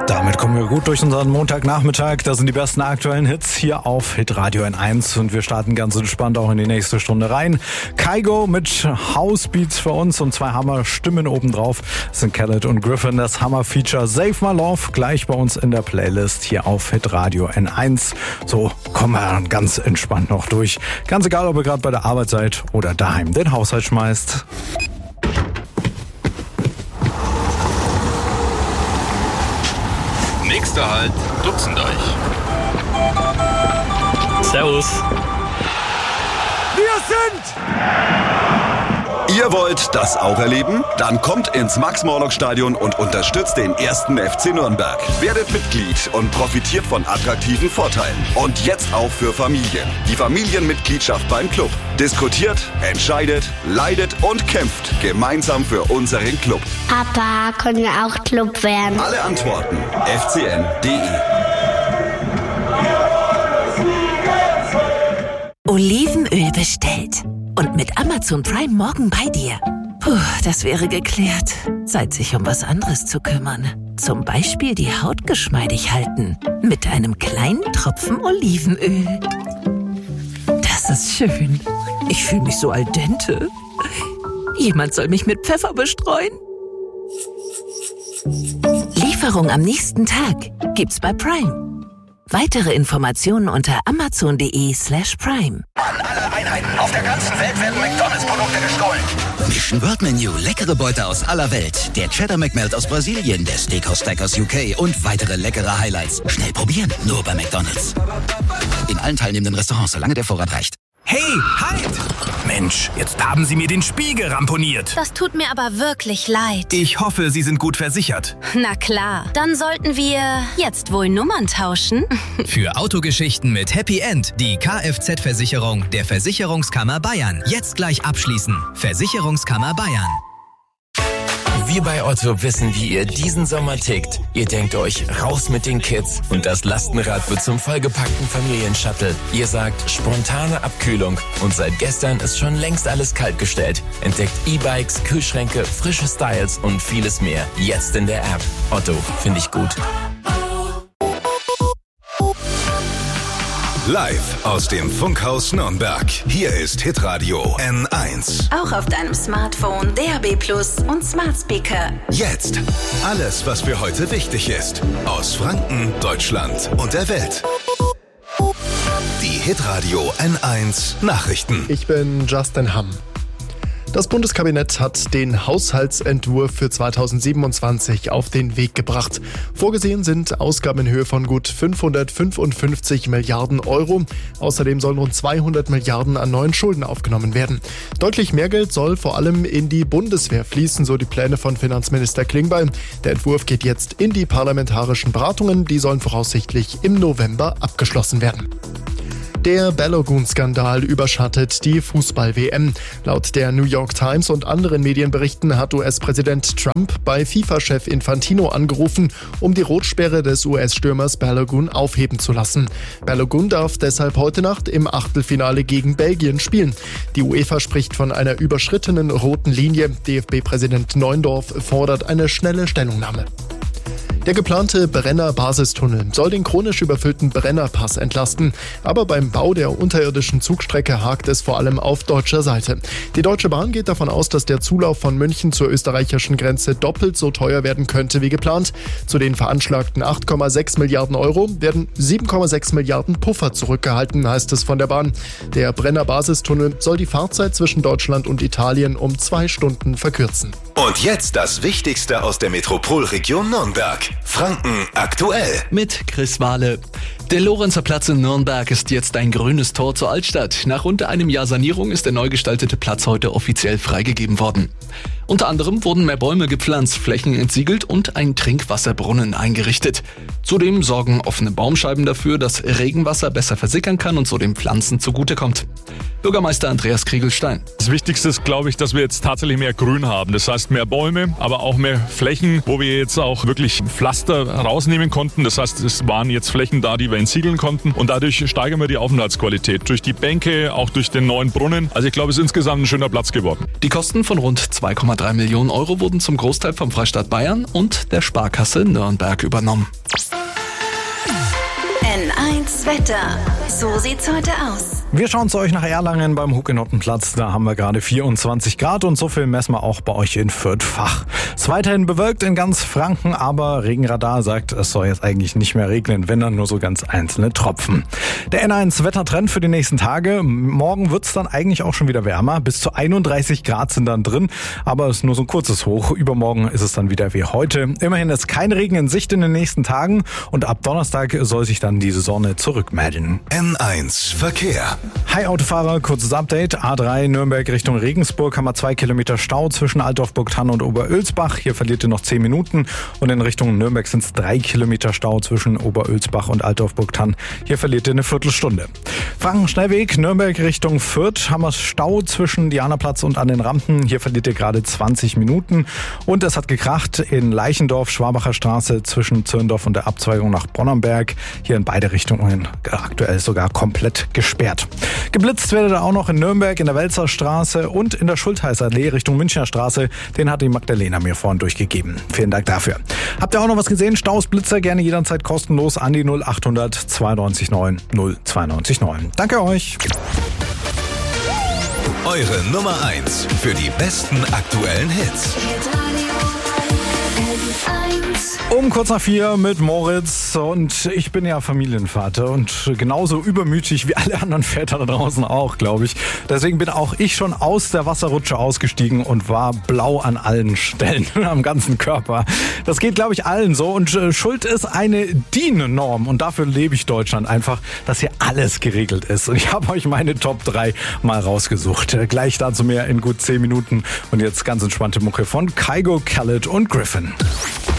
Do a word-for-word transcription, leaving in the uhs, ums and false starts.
Damit kommen wir gut durch unseren Montagnachmittag. Das sind die besten aktuellen Hits hier auf Hitradio N eins und wir starten ganz entspannt auch in die nächste Stunde rein. Kygo mit Housebeats für uns und zwei Hammer-Stimmen obendrauf. Das sind Khaled und Griffin, das Hammer-Feature Save My Love, gleich bei uns in der Playlist hier auf Hitradio N eins. So kommen wir dann ganz entspannt noch durch. Ganz egal, ob ihr gerade bei der Arbeit seid oder daheim den Haushalt schmeißt. Nächster Halt, Dutzendreich. Servus. Wir sind... Ihr wollt das auch erleben? Dann kommt ins Max-Morlock-Stadion und unterstützt den ersten F C Nürnberg. Werdet Mitglied und profitiert von attraktiven Vorteilen. Und jetzt auch für Familien. Die Familienmitgliedschaft beim Club. Diskutiert, entscheidet, leidet und kämpft gemeinsam für unseren Club. Papa, können wir auch Club werden? Alle Antworten f c n punkt d e. Olivenöl bestellt. Und mit Amazon Prime morgen bei dir. Puh, das wäre geklärt. Zeit, sich um was anderes zu kümmern. Zum Beispiel die Haut geschmeidig halten. Mit einem kleinen Tropfen Olivenöl. Das ist schön. Ich fühle mich so al dente. Jemand soll mich mit Pfeffer bestreuen. Lieferung am nächsten Tag gibt's bei Prime. Weitere Informationen unter amazon.de slash prime. An alle Einheiten auf der ganzen Welt werden McDonalds-Produkte gestohlen. Mission World Menu, leckere Beute aus aller Welt. Der Cheddar McMelt aus Brasilien, der Steakhouse Stack aus U K und weitere leckere Highlights. Schnell probieren, nur bei McDonalds. In allen teilnehmenden Restaurants, solange der Vorrat reicht. Hey, halt! Mensch, jetzt haben Sie mir den Spiegel ramponiert. Das tut mir aber wirklich leid. Ich hoffe, Sie sind gut versichert. Na klar, dann sollten wir jetzt wohl Nummern tauschen. Für Autogeschichten mit Happy End die Kfz-Versicherung der Versicherungskammer Bayern. Jetzt gleich abschließen. Versicherungskammer Bayern. Wir bei Otto wissen, wie ihr diesen Sommer tickt. Ihr denkt euch, raus mit den Kids und das Lastenrad wird zum vollgepackten Familienshuttle. Ihr sagt, spontane Abkühlung und seit gestern ist schon längst alles kaltgestellt. Entdeckt E-Bikes, Kühlschränke, frische Styles und vieles mehr. Jetzt in der App. Otto, finde ich gut. Live aus dem Funkhaus Nürnberg. Hier ist Hitradio N eins. Auch auf deinem Smartphone, D A B Plus und Smart Speaker. Jetzt alles, was für heute wichtig ist. Aus Franken, Deutschland und der Welt. Die Hitradio N eins Nachrichten. Ich bin Justin Hamm. Das Bundeskabinett hat den Haushaltsentwurf für zweitausendsiebenundzwanzig auf den Weg gebracht. Vorgesehen sind Ausgaben in Höhe von gut fünfhundertfünfundfünfzig Milliarden Euro. Außerdem sollen rund zweihundert Milliarden an neuen Schulden aufgenommen werden. Deutlich mehr Geld soll vor allem in die Bundeswehr fließen, so die Pläne von Finanzminister Klingbeil. Der Entwurf geht jetzt in die parlamentarischen Beratungen. Die sollen voraussichtlich im November abgeschlossen werden. Der Balogun-Skandal überschattet die Fußball-W M. Laut der New York Times und anderen Medienberichten hat U S-Präsident Trump bei FIFA-Chef Infantino angerufen, um die Rotsperre des U S-Stürmers Balogun aufheben zu lassen. Balogun darf deshalb heute Nacht im Achtelfinale gegen Belgien spielen. Die UEFA spricht von einer überschrittenen roten Linie. D F B-Präsident Neuendorf fordert eine schnelle Stellungnahme. Der geplante Brenner-Basistunnel soll den chronisch überfüllten Brennerpass entlasten. Aber beim Bau der unterirdischen Zugstrecke hakt es vor allem auf deutscher Seite. Die Deutsche Bahn geht davon aus, dass der Zulauf von München zur österreichischen Grenze doppelt so teuer werden könnte wie geplant. Zu den veranschlagten acht Komma sechs Milliarden Euro werden sieben Komma sechs Milliarden Puffer zurückgehalten, heißt es von der Bahn. Der Brenner-Basistunnel soll die Fahrzeit zwischen Deutschland und Italien um zwei Stunden verkürzen. Und jetzt das Wichtigste aus der Metropolregion Nürnberg. Franken aktuell. Mit Chris Wahle. Der Lorenzer Platz in Nürnberg ist jetzt ein grünes Tor zur Altstadt. Nach rund einem Jahr Sanierung ist der neu gestaltete Platz heute offiziell freigegeben worden. Unter anderem wurden mehr Bäume gepflanzt, Flächen entsiegelt und ein Trinkwasserbrunnen eingerichtet. Zudem sorgen offene Baumscheiben dafür, dass Regenwasser besser versickern kann und so den Pflanzen zugutekommt. Bürgermeister Andreas Kriegelstein. Das Wichtigste ist, glaube ich, dass wir jetzt tatsächlich mehr Grün haben. Das heißt mehr Bäume, aber auch mehr Flächen, wo wir jetzt auch wirklich Pflaster rausnehmen konnten. Das heißt, es waren jetzt Flächen da, die wir entsiegeln konnten. Und dadurch steigern wir die Aufenthaltsqualität. Durch die Bänke, auch durch den neuen Brunnen. Also ich glaube, es ist insgesamt ein schöner Platz geworden. Die Kosten von rund zwei Komma drei Millionen Euro wurden zum Großteil vom Freistaat Bayern und der Sparkasse Nürnberg übernommen. N eins Wetter. So sieht's heute aus. Wir schauen zu euch nach Erlangen beim Hugenottenplatz. Da haben wir gerade vierundzwanzig Grad und so viel messen wir auch bei euch in Fürth-Fach. Es ist weiterhin bewölkt in ganz Franken, aber Regenradar sagt, es soll jetzt eigentlich nicht mehr regnen, wenn dann nur so ganz einzelne Tropfen. Der N eins Wettertrend für die nächsten Tage. Morgen wird's dann eigentlich auch schon wieder wärmer. Bis zu einunddreißig Grad sind dann drin, aber es ist nur so ein kurzes Hoch. Übermorgen ist es dann wieder wie heute. Immerhin ist kein Regen in Sicht in den nächsten Tagen und ab Donnerstag soll sich dann die Sonne zurückmelden. N eins Verkehr. Hi Autofahrer, kurzes Update. A drei Nürnberg Richtung Regensburg haben wir zwei Kilometer Stau zwischen Altdorf-Burgthann und Oberölsbach. Hier verliert ihr noch zehn Minuten. Und in Richtung Nürnberg sind es drei Kilometer Stau zwischen Oberölsbach und Altdorf-Burgthann. Hier verliert ihr eine Viertelstunde. Franken-Schnellweg Nürnberg Richtung Fürth haben wir Stau zwischen Dianaplatz und an den Rampen. Hier verliert ihr gerade zwanzig Minuten. Und es hat gekracht in Leichendorf, Schwabacher Straße zwischen Zürndorf und der Abzweigung nach Bronnenberg. Hier in beide Richtungen aktuell sogar komplett gesperrt. Geblitzt werdet ihr auch noch in Nürnberg in der Welzer Straße und in der Schultheißallee Richtung Münchner Straße. Den hat die Magdalena mir vorhin durchgegeben. Vielen Dank dafür. Habt ihr auch noch was gesehen? Staus, Blitzer gerne jederzeit kostenlos an die null achthundert zweiundneunzig neun null zweiundneunzig neun. Danke euch. Eure Nummer eins für die besten aktuellen Hits. Um kurz nach vier mit Moritz und ich bin ja Familienvater und genauso übermütig wie alle anderen Väter da draußen auch, glaube ich. Deswegen bin auch ich schon aus der Wasserrutsche ausgestiegen und war blau an allen Stellen, am ganzen Körper. Das geht, glaube ich, allen so und Schuld ist eine D I N-Norm und dafür lebe ich Deutschland einfach, dass hier alles geregelt ist. Und ich habe euch meine Top drei mal rausgesucht. Gleich dazu mehr in gut zehn Minuten und jetzt ganz entspannte Mucke von Kygo, Khaled und Griffin.